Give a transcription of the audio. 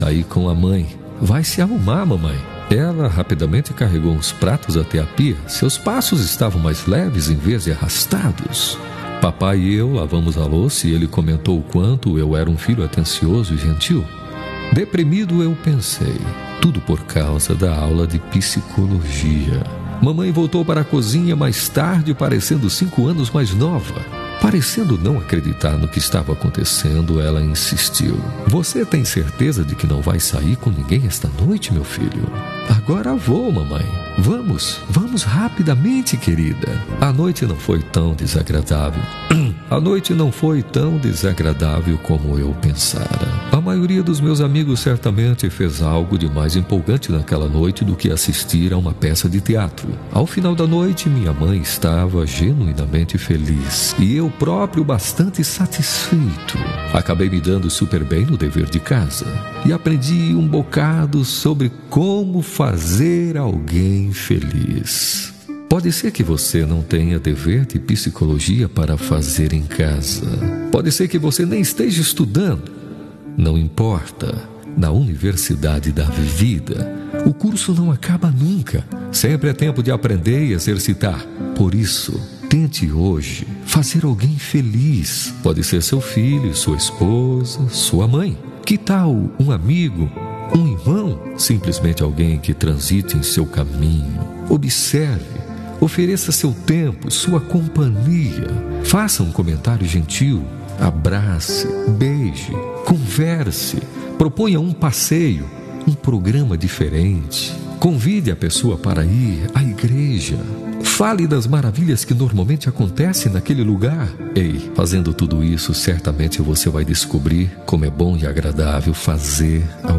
Aí com a mãe. Vai se arrumar, mamãe. Ela rapidamente carregou uns pratos até a pia. Seus passos estavam mais leves em vez de arrastados. Papai e eu lavamos a louça e ele comentou o quanto eu era um filho atencioso e gentil. Deprimido, eu pensei, tudo por causa da aula de psicologia. Mamãe voltou para a cozinha mais tarde, parecendo 5 anos mais nova. Parecendo não acreditar no que estava acontecendo, ela insistiu. Você tem certeza de que não vai sair com ninguém esta noite, meu filho? Agora vou, mamãe. Vamos rapidamente, querida. A noite não foi tão desagradável. A noite não foi tão desagradável como eu pensara. A maioria dos meus amigos certamente fez algo de mais empolgante naquela noite do que assistir a uma peça de teatro. Ao final da noite, minha mãe estava genuinamente feliz e eu próprio bastante satisfeito. Acabei me dando super bem no dever de casa e aprendi um bocado sobre como fazer alguém feliz. Pode ser que você não tenha dever de psicologia para fazer em casa. Pode ser que você nem esteja estudando. Não importa. Na universidade da vida, o curso não acaba nunca. Sempre é tempo de aprender e exercitar. Por isso, tente hoje fazer alguém feliz. Pode ser seu filho, sua esposa, sua mãe. Que tal um amigo, um irmão? Simplesmente alguém que transite em seu caminho. Observe. Ofereça seu tempo, sua companhia. Faça um comentário gentil. Abrace, beije, converse. Proponha um passeio, um programa diferente. Convide a pessoa para ir à igreja. Fale das maravilhas que normalmente acontecem naquele lugar. Ei, fazendo tudo isso, certamente você vai descobrir como é bom e agradável fazer